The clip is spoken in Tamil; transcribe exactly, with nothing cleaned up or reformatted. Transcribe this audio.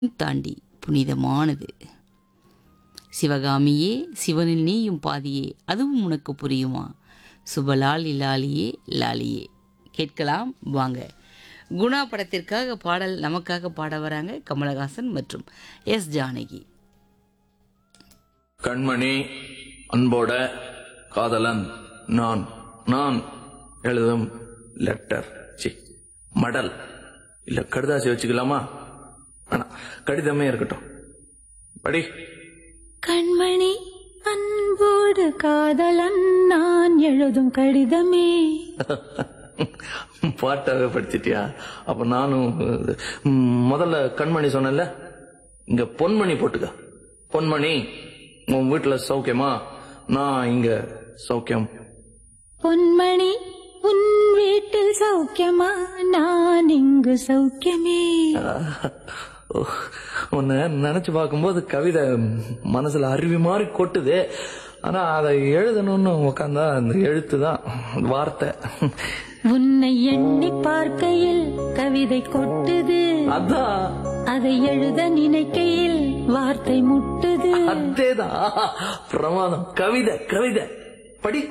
தாண்டி புனிதமானது. சிவகாமியே, சிவனில் நீயும் பாதியே, அதுவும் உனக்கு புரியுமா? சுபலாலி லாலியே லாலியே. கேட்கலாம் வாங்க. குணா படத்திற்காக பாடல் நமக்காக பாட வராங்க கமலஹாசன் மற்றும் எஸ் ஜானகி. கண்மணி, அன்போட காதலன் நான் நான் எழுதும் லெட்டர், சி மடல் இல்ல கடுதாசி வச்சுக்கலாமா? ஆனா கடிதமே இருக்கட்டும். படி. கண்மணி, அன்போடு காதலன் நான் எழுதும் கடிதமே. பாட்டாவே படிச்சிட்டியா? அப்ப நானும் ம், முதல்ல கண்மணி சொன்னேன்ல, இங்க பொன்மணி போட்டுக்க. பொன்மணி, உன் வீட்டுல சௌக்கியமா? நான் இங்க சௌக்கியம். பொன்மணி, உன் வீட்டில் சௌக்கியமா? நான் இங்கு சௌக்கியமே. உன்னை நினைச்சு பார்க்கும்போது கவிதை மனசுல அருவி மாதிரி கொட்டுது. ஆனா அதை எழுதணும்னு உக்காந்தா அந்த எழுத்து தான் வார்த்தை. உன்னை எண்ணி பார்க்கையில் கவிதை கொட்டுது, அதான் அதை எழுத நினைக்கையில் வார்த்தை முட்டுது. அதேதான் பிரமாதம். கவிதை கவிதை படி.